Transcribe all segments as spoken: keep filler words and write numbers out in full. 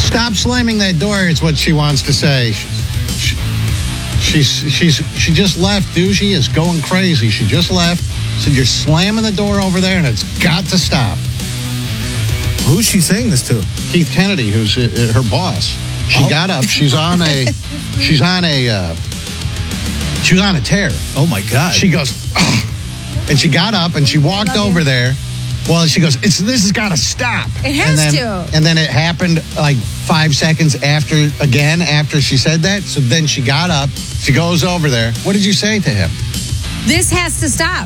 Stop slamming that door is what she wants to say. She, she's she's she just left. Doogie is going crazy. She just left. Said you're slamming the door over there and it's got to stop. Who's she saying this to? Keith Kennedy, who's uh, her boss. She oh. got up. She's on a she's on a uh, she's on a tear. Oh my God. She goes, oh. And she got up and she walked over there. Well, she goes, it's, this has got to stop. It has and then, to. And then it happened like five seconds after, again, after she said that. So then she got up. She goes over there. What did you say to him? This has to stop.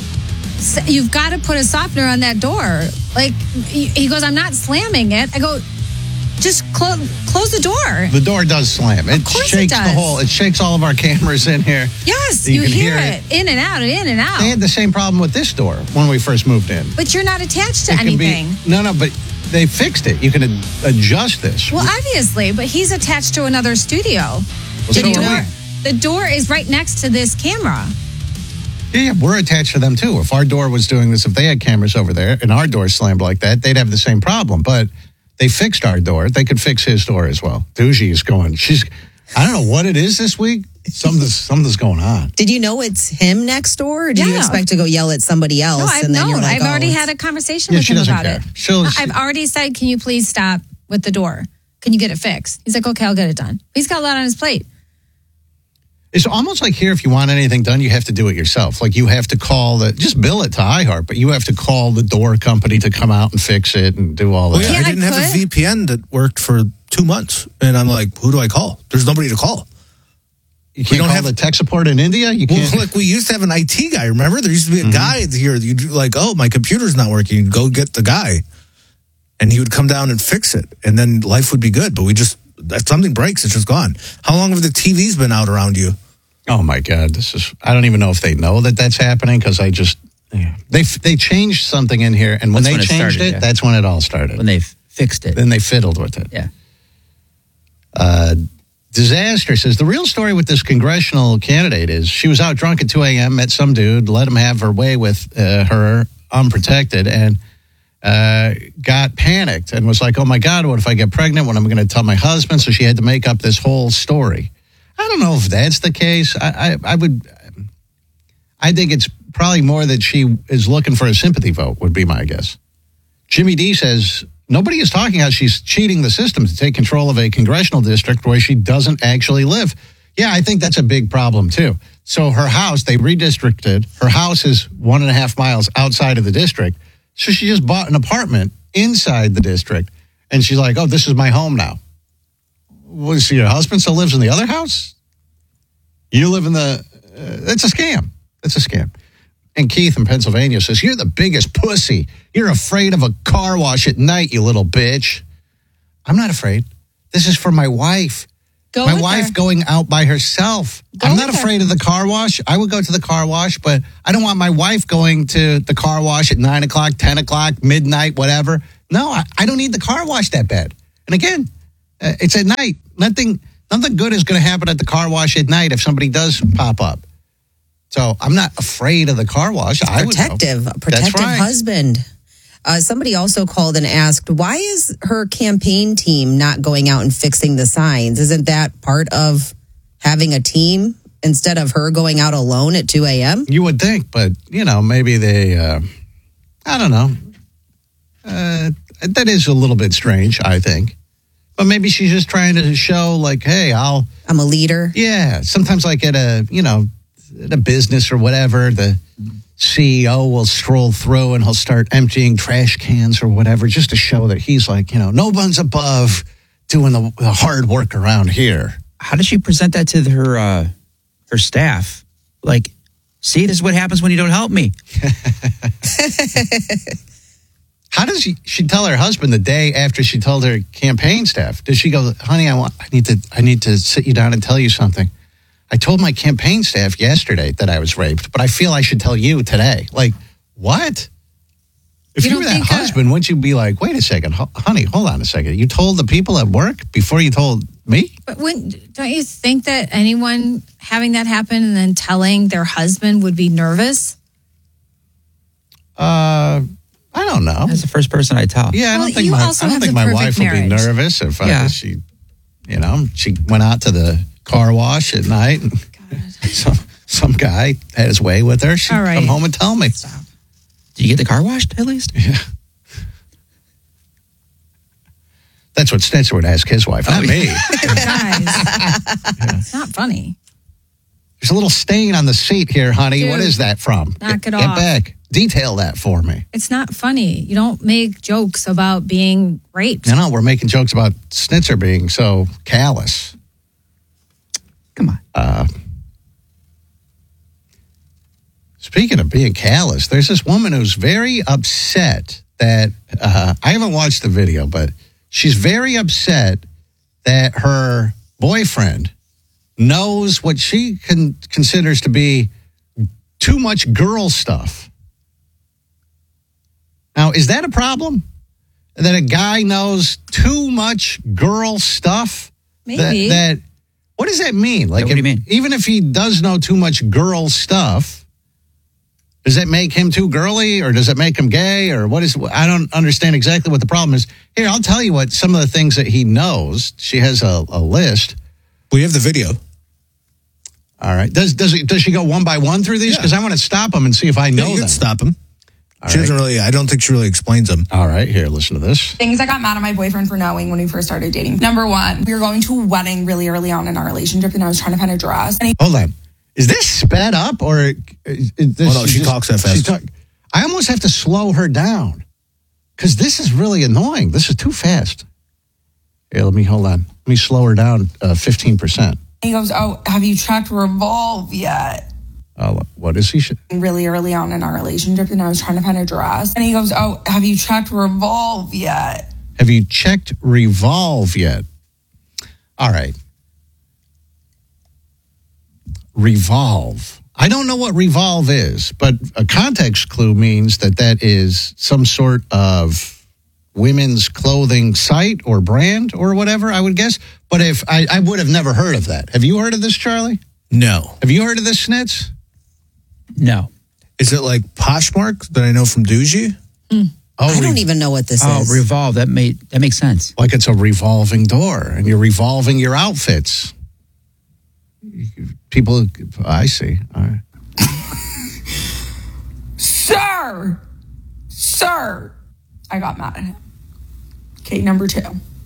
You've got to put a softener on that door. Like, he goes, I'm not slamming it. I go, just close close the door. The door does slam. It of course shakes it does. the whole, it shakes all of our cameras in here. Yes, so you, you hear, hear it. it in and out, in and out. They had the same problem with this door when we first moved in. But you're not attached to it anything. Be, no, no, but they fixed it. You can ad- adjust this. Well, obviously, but he's attached to another studio. Well, the, so door, the door is right next to this camera. Yeah, yeah, we're attached to them too. If our door was doing this, if they had cameras over there and our door slammed like that, they'd have the same problem. But they fixed our door. They could fix his door as well. Doogie is going. She's. I don't know what it is this week. Something's something's going on. Did you know it's him next door, or do yeah. you expect to go yell at somebody else? No, I've and then known. you're like, I've oh, already had a conversation yeah, with she him doesn't about care. it. She'll, no, she, I've already said, can you please stop with the door? Can you get it fixed? He's like, okay, I'll get it done. He's got a lot on his plate. It's almost like here, if you want anything done, you have to do it yourself. Like you have to call the, just bill it to iHeart, but you have to call the door company to come out and fix it and do all that. Well, yeah, Yeah, I didn't I have a could. V P N that worked for two months. And I'm like, who do I call? There's nobody to call. You can't don't call have- the tech support in India? You can't. Well, like we used to have an I T guy, remember? There used to be a Mm-hmm. guy here. You'd like, oh, my computer's not working. You'd go get the guy. And he would come down and fix it. And then life would be good. But we just, if something breaks, it's just gone. How long have the T Vs been out around you? Oh my God, this is, I don't even know if they know that that's happening because I just, yeah. they they changed something in here and when That's they when it changed started, it, yeah. that's when it all started. When they f- fixed it. Then they fiddled with it. Yeah. Uh, Disaster says the real story with this congressional candidate is she was out drunk at two a.m., met some dude, let him have her way with uh, her unprotected, and uh, got panicked and was like, oh my God, what if I get pregnant? What am I going to tell my husband? So she had to make up this whole story. I don't know if that's the case. I, I, I would, I think it's probably more that she is looking for a sympathy vote, would be my guess. Jimmy D says nobody is talking how she's cheating the system to take control of a congressional district where she doesn't actually live. Yeah, I think that's a big problem too. So her house, they redistricted. Her house is one and a half miles outside of the district. So she just bought an apartment inside the district. And she's like, oh, this is my home now. Was she, your husband still lives in the other house? You live in the, uh, it's a scam. It's a scam. And Keith in Pennsylvania says, you're the biggest pussy. You're afraid of a car wash at night, you little bitch. I'm not afraid. This is for my wife. Go my with wife her. going out by herself. Go I'm not with her. afraid of the car wash. I would go to the car wash, but I don't want my wife going to the car wash at nine o'clock, ten o'clock, midnight, whatever. No, I, I don't need the car wash that bad. And again, uh, it's at night. Nothing, nothing good is going to happen at the car wash at night if somebody does pop up. So I'm not afraid of the car wash. I would know. protective, a That's protective right. husband. Uh, somebody also called and asked, why is her campaign team not going out and fixing the signs? Isn't that part of having a team instead of her going out alone at two a.m.? You would think, but, you know, maybe they, uh, I don't know. Uh, that is a little bit strange, I think. But maybe she's just trying to show, like, hey, I'll, I'm a leader. yeah, sometimes like at a, you know, at a business or whatever, the C E O will stroll through and he'll start emptying trash cans or whatever just to show that he's like, you know, no one's above doing the, the hard work around here. How does she present that to her uh, her staff? Like, see, this is what happens when you don't help me. How does she, she tell her husband the day after she told her campaign staff? Does she go, honey, I want, I need to, I need to sit you down and tell you something. I told my campaign staff yesterday that I was raped, but I feel I should tell you today. Like, what? If You you, don't were that think that- husband, wouldn't you be like, wait a second, ho- honey, hold on a second. You told the people at work before you told me? But wouldn't, don't you think that anyone having that happen and then telling their husband would be nervous? Uh, I don't know. That's the first person I tell. Yeah, I Well, don't think you my, also I don't have think the my perfect wife would be marriage. nervous if uh, Yeah. she, you know, she went out to the car wash at night and some some guy had his way with her. She'd All right. come home and tell me. Stop. Do you get the car washed at least? Yeah. That's what Snitzer would ask his wife, not Oh, me. Guys, it's not funny. There's a little stain on the seat here, honey. Dude, what is that from? knock get, it get off. back. Detail that for me. It's not funny. You don't make jokes about being raped. You know, we're making jokes about Snitzer being so callous. Come on. Uh, speaking of being callous, there's this woman who's very upset that uh, I haven't watched the video, but she's very upset that her boyfriend knows what she con- considers to be too much girl stuff. Now, is that a problem? That a guy knows too much girl stuff? Maybe. That, that what does that mean? Like, what do you if- mean? even if he does know too much girl stuff, does that make him too girly, or does it make him gay, or what is? I don't understand exactly what the problem is. Here, I'll tell you what some of the things that he knows. She has a, a list. We have the video. All right. Does does it, does she go one by one through these? Yeah. Because I want to stop them and see if I know No, you them. can stop him. All She right. doesn't really. I don't think she really explains them. All right, here, listen to this. Things I got mad at my boyfriend for knowing when we first started dating. Number one, we were going to a wedding really early on in our relationship, and I was trying to find a dress. And he Hold on. Is this sped up or? Is this, Oh, no, she talks that fast. she's talk- I almost have to slow her down because this is really annoying. This is too fast. Here, let me hold on. Let me slow her down uh, fifteen percent. he goes, "Oh, have you checked Revolve yet?" Oh, what is he? Sh- Really early on in our relationship, and I was trying to find a dress. And he goes, "Oh, have you checked Revolve yet?" Have you checked Revolve yet? All right. Revolve. I don't know what Revolve is, but a context clue means that that is some sort of women's clothing site or brand or whatever, I would guess. But if I, I would have never heard of that. Have you heard of this, Charlie? No. Have you heard of this, Snitz? No. Is it like Poshmark that I know from Doogie? Oh, I don't re- even know what this Oh, is. revolve. That made that makes sense. like it's a revolving door and you're revolving your outfits. People, I see. All right. Sir, sir, I got mad at him. Okay, number two,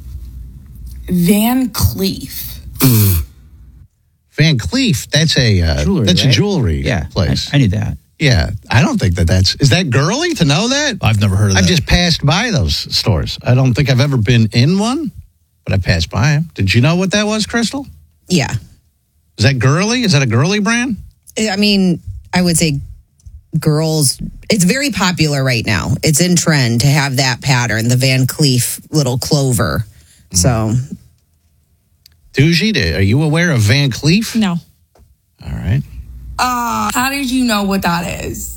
Van Cleef. Van Cleef, that's a uh, Jewelry, that's a right? jewelry Yeah, place. I, I knew that. Yeah, I don't think that that's is that girly to know that. I've never heard of that. I've just passed by those stores. I don't think I've ever been in one, but I passed by them. Did you know what that was, Crystal? Yeah. Is that girly? Is that a girly brand? I mean, I would say girls, it's very popular right now. It's in trend to have that pattern, the Van Cleef little clover. So, Doogie, are you aware of Van Cleef? No. All right. Uh, how did you know what that is?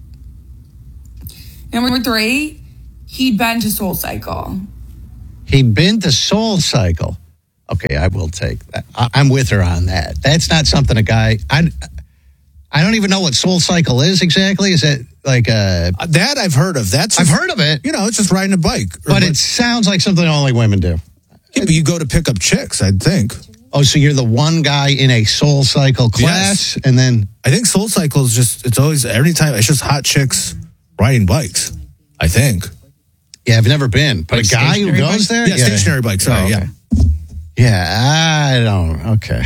Number three, he'd been to Soul Cycle. He'd been to Soul Cycle. Okay, I will take that. I, I'm with her on that. That's not something a guy. I, I don't even know what Soul Cycle is exactly. Is it like a? Uh, that I've heard of. That's I've just, heard of it, You know, it's just riding a bike. Or but what- it sounds like something only women do. yeah, but you go to pick up chicks. I think. Oh, so you're the one guy in a Soul Cycle class, Yes. and then I think Soul Cycle is just. It's always every time. It's just hot chicks riding bikes. I think. yeah, I've never been, but Like a guy who stationary goes bikes? there, Yeah, stationary bikes. Sorry. Oh, Yeah. okay. Yeah, I don't. Okay.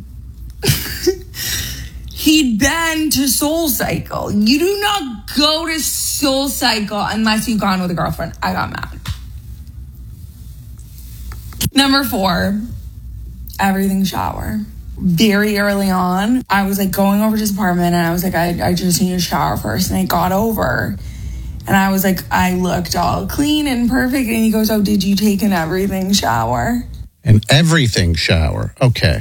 He'd been to Soul Cycle. You do not go to Soul Cycle unless you've gone with a girlfriend. I got mad. Number four, everything shower. Very early on, I was like going over to his apartment and I was like, I, I just need a shower first. And I got over and I was like, I looked all clean and perfect. And he goes, "Oh, did you take an everything shower?" An everything shower. Okay.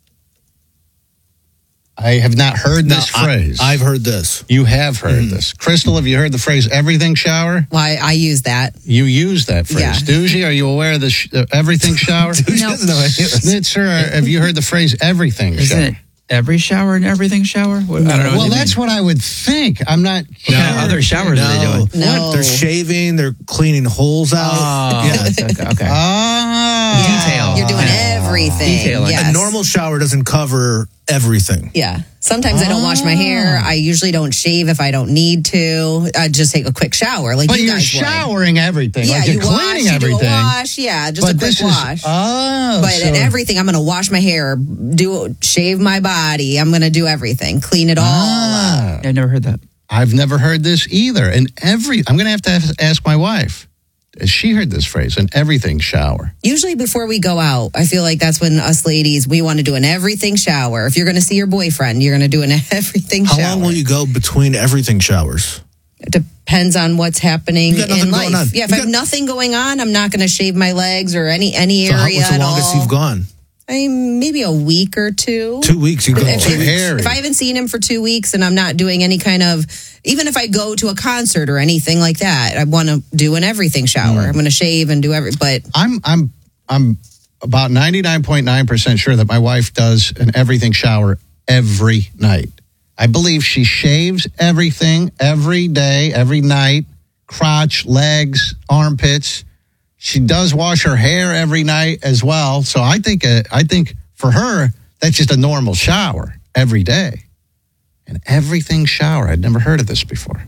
I have not heard Now, this I- phrase. I've heard this. you have heard this. Crystal, have you heard the phrase everything shower? well, I, I use that. You use that phrase. Yeah. Doogie, are you aware of the sh- uh, everything shower? Dude, she No. doesn't know any of this. Snitzer, have you heard the phrase everything Isn't shower? it every shower and everything shower? What, I don't know. Well, what they that's mean. what I would think. I'm not What sure. kind of other showers are they doing? No. What? They're shaving. They're cleaning holes out. Oh, yeah. that's okay. okay. Ah. Detail. You're doing Oh. everything. Detail, like Yes. A normal shower doesn't cover everything. Yeah. Sometimes I don't wash my hair. I usually don't shave if I don't need to. I just take a quick shower, like But you you're guys would. showering everything. Yeah, like you're you wash, cleaning you everything. do a wash. Yeah, just but a quick this wash. is oh, but so, in everything, I'm going to wash my hair, do shave my body. I'm going to do everything, clean it all up. ah, I've never heard that. I've never heard this either. And every I'm going to have to ask- ask my wife. Has she heard this phrase? An everything shower. Usually before we go out, I feel like that's when us ladies, we want to do an everything shower. If you're going to see your boyfriend, you're going to do an everything How shower. long will you go between everything showers? It depends on what's happening You got nothing in life. going on. Yeah, if You I have got- nothing going on, I'm not going to shave my legs or any any So how, area what's the at longest all. you've gone? I mean, maybe a week or two. Two weeks. You go. If, Oh, if- hairy. if I haven't seen him for two weeks and I'm not doing any kind of, even if I go to a concert or anything like that, I want to do an everything shower. I'm going to shave and do every, but I'm I'm I'm about ninety-nine point nine percent sure that my wife does an everything shower every night. I believe she shaves everything every day, every night, crotch, legs, armpits. She does wash her hair every night as well. So I think uh, I think for her that's just a normal shower every day. An everything shower. I'd never heard of this before.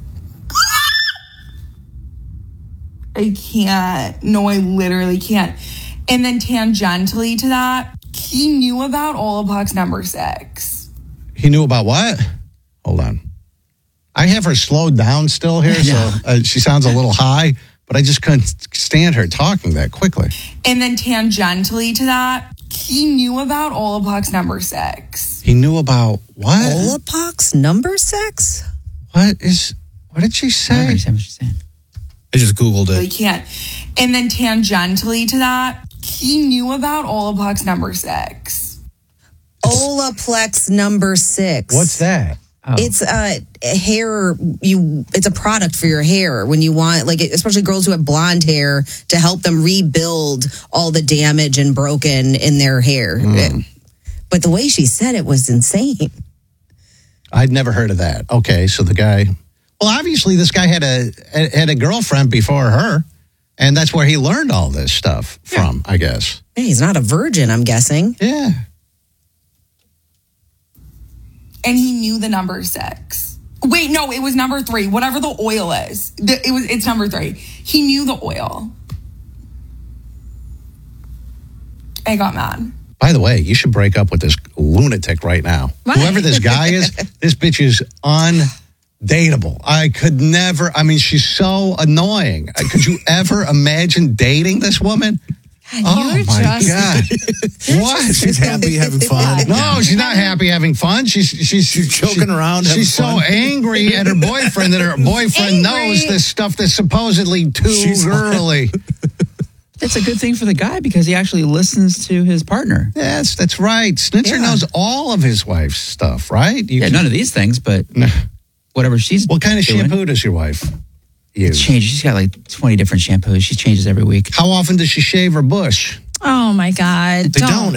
I can't. No, I literally can't. And then tangentially to that, he knew about Olaplex number six. He knew about what? Hold on. I have her slowed down still here, so uh, she sounds a little high, but I just couldn't stand her talking that quickly. And then tangentially to that, he knew about Olaplex number six. He knew about what? Olapox number six? What is, what did she I don't say? understand what she's saying. I just Googled Really it. can't. And then tangentially to that, he knew about Olaplex number six. Olaplex number six. What's that? Oh. It's a hair. You. It's a product for your hair when you want, like, especially girls who have blonde hair, to help them rebuild all the damage and broken in their hair. But the way she said it was insane. I'd never heard of that. Okay, so the guy, well, obviously this guy had a had a girlfriend before her, and that's where he learned all this stuff from, I guess. Hey, he's not a virgin, I'm guessing. Yeah. And he knew the number six. Wait, no, it was number three. Whatever the oil is, the, it was. It's number three. He knew the oil. I got mad. By the way, you should break up with this lunatic right now. Why? Whoever this guy is, this bitch is undateable. I could never, I mean, she's so annoying. Uh, Could you ever imagine dating this woman? Oh You're my just- God. What? She's happy, having fun. No, she's not happy having fun. She's she's, she's joking around, having She's so fun. angry at her boyfriend that her boyfriend knows this stuff that's supposedly too She's- girly. It's a good thing for the guy because he actually listens to his partner. Yes, that's right. Snitzer Yeah. knows all of his wife's stuff, right? You Yeah, can- none of these things, but whatever she's What kind of doing, shampoo does your wife use? changes. She's got like twenty different shampoos. She changes every week. How often does she shave her bush? Oh my God. They don't.